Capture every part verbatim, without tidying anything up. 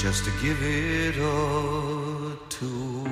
just to give it a tour.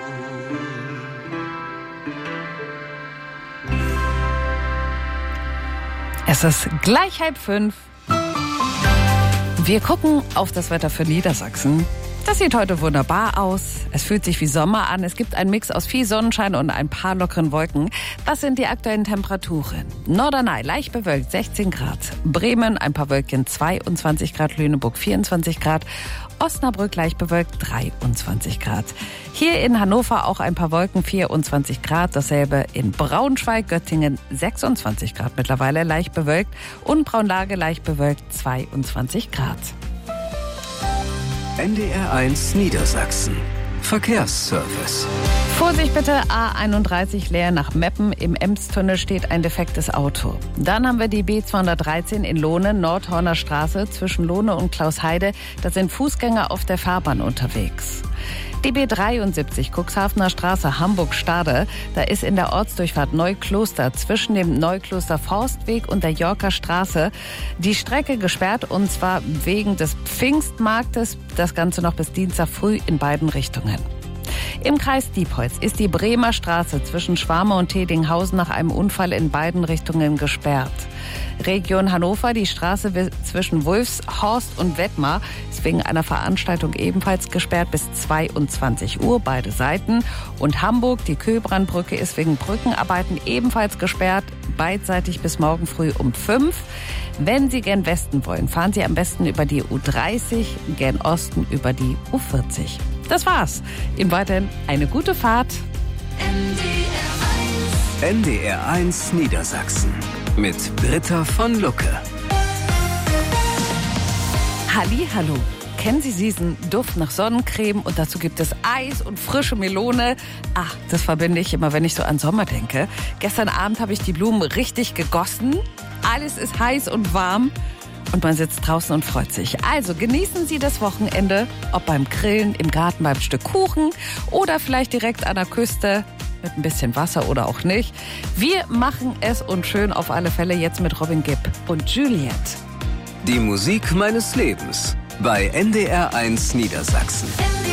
Es ist gleich halb fünf. Wir gucken auf das Wetter für Niedersachsen. Das sieht heute wunderbar aus. Es fühlt sich wie Sommer an. Es gibt einen Mix aus viel Sonnenschein und ein paar lockeren Wolken. Das sind die aktuellen Temperaturen. Norderney leicht bewölkt, sechzehn Grad. Bremen ein paar Wölkchen, zweiundzwanzig Grad. Lüneburg vierundzwanzig Grad. Osnabrück leicht bewölkt, dreiundzwanzig Grad. Hier in Hannover auch ein paar Wolken, vierundzwanzig Grad. Dasselbe in Braunschweig, Göttingen, sechsundzwanzig Grad mittlerweile leicht bewölkt. Und Braunlage leicht bewölkt, zweiundzwanzig Grad. N D R eins Niedersachsen. Verkehrsservice. Vorsicht bitte, A einunddreißig leer nach Meppen. Im Emstunnel steht ein defektes Auto. Dann haben wir die B zweihundertdreizehn in Lohne, Nordhorner Straße zwischen Lohne und Klausheide. Da sind Fußgänger auf der Fahrbahn unterwegs. Die B dreiundsiebzig, Cuxhavener Straße, Hamburg-Stade. Da ist in der Ortsdurchfahrt Neukloster zwischen dem Neukloster Forstweg und der Yorker Straße die Strecke gesperrt, und zwar wegen des Pfingstmarktes. Das Ganze noch bis Dienstag früh in beiden Richtungen. Im Kreis Diepholz ist die Bremer Straße zwischen Schwarme und Tedinghausen nach einem Unfall in beiden Richtungen gesperrt. Region Hannover, die Straße zwischen Wulfshorst und Wettmar ist wegen einer Veranstaltung ebenfalls gesperrt bis zweiundzwanzig Uhr, beide Seiten. Und Hamburg, die Köbrandbrücke ist wegen Brückenarbeiten ebenfalls gesperrt, beidseitig bis morgen früh um fünf. Wenn Sie gen Westen wollen, fahren Sie am besten über die U dreißig, gen Osten über die U vierzig. Das war's. Ihnen weiterhin eine gute Fahrt. N D R eins Niedersachsen mit Britta von Lucke. Hallihallo. Kennen Sie diesen Duft nach Sonnencreme und dazu gibt es Eis und frische Melone? Ach, das verbinde ich immer, wenn ich so an Sommer denke. Gestern Abend habe ich die Blumen richtig gegossen. Alles ist heiß und warm. Und man sitzt draußen und freut sich. Also genießen Sie das Wochenende, ob beim Grillen, im Garten beim Stück Kuchen oder vielleicht direkt an der Küste mit ein bisschen Wasser oder auch nicht. Wir machen es uns schön auf alle Fälle jetzt mit Robin Gibb und Juliette. Die Musik meines Lebens bei N D R eins Niedersachsen.